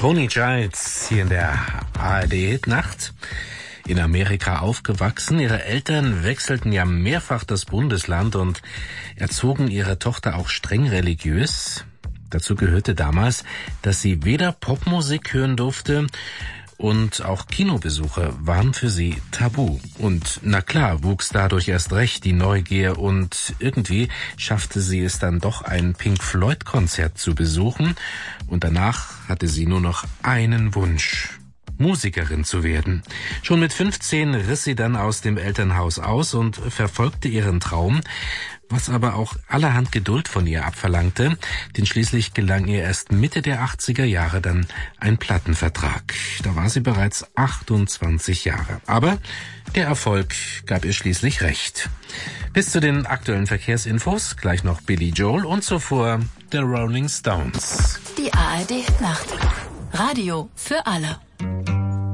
Tony Giles hier in der ARD-Nacht. In Amerika aufgewachsen. Ihre Eltern wechselten ja mehrfach das Bundesland und erzogen ihre Tochter auch streng religiös. Dazu gehörte damals, dass sie weder Popmusik hören durfte und auch Kinobesuche waren für sie tabu. Und na klar, wuchs dadurch erst recht die Neugier und irgendwie schaffte sie es dann doch, ein Pink-Floyd-Konzert zu besuchen. Und danach hatte sie nur noch einen Wunsch: Musikerin zu werden. Schon mit 15 riss sie dann aus dem Elternhaus aus und verfolgte ihren Traum, was aber auch allerhand Geduld von ihr abverlangte, denn schließlich gelang ihr erst Mitte der 80er Jahre dann ein Plattenvertrag. Da war sie bereits 28 Jahre. Aber der Erfolg gab ihr schließlich recht. Bis zu den aktuellen Verkehrsinfos gleich noch Billy Joel und zuvor der Rolling Stones. Die ARD-Nacht. Radio für alle.